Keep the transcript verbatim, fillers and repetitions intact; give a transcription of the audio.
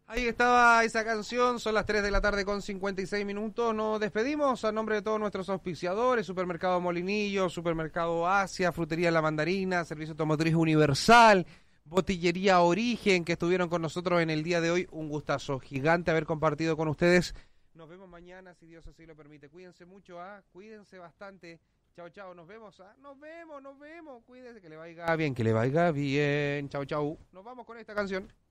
Ahí estaba esa canción, son las tres de la tarde con cincuenta y seis minutos. Nos despedimos a nombre de todos nuestros auspiciadores: Supermercado Molinillo, Supermercado Asia, Frutería La Mandarina, Servicio Automotriz Universal, Botillería Origen, que estuvieron con nosotros en el día de hoy. Un gustazo gigante haber compartido con ustedes. Nos vemos mañana, si Dios así lo permite. Cuídense mucho, ¿ah? Cuídense bastante. Chao, chao, nos vemos, ¿ah? Nos vemos, nos vemos. Cuídense, que le vaya bien, que le vaya bien. Chao, chao. Nos vamos con esta canción.